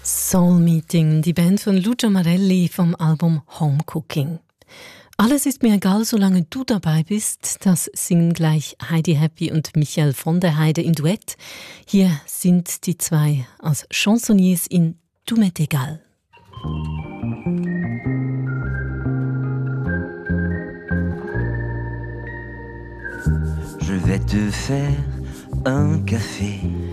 Soul Meeting, die Band von Lucio Marelli vom Album Home Cooking. Alles ist mir egal, solange du dabei bist. Das singen gleich Heidi Happy und Michael von der Heide im Duett. Hier sind die zwei als Chansonniers in Tout m'est égal. Je vais te faire un café